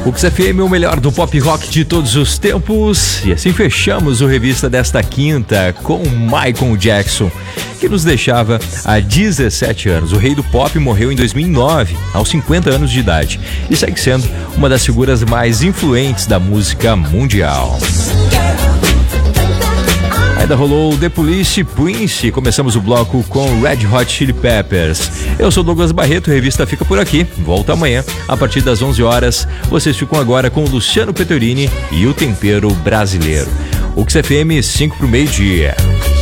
O XFM é o melhor do pop rock de todos os tempos. E assim fechamos o Revista desta quinta com Michael Jackson, que nos deixava há 17 anos. O rei do pop morreu em 2009, aos 50 anos de idade, e segue sendo uma das figuras mais influentes da música mundial. Ainda rolou The Police, Prince. Começamos o bloco com Red Hot Chili Peppers. Eu sou Douglas Barreto, a revista fica por aqui. Volta amanhã, a partir das 11 horas. Vocês ficam agora com o Luciano Petrorini e o Tempero Brasileiro. O XFM 5 pro meio-dia.